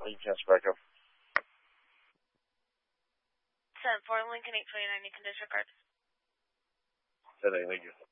You can back up. 7-4 Lincoln 829, you can disregard. 10-8, thank you.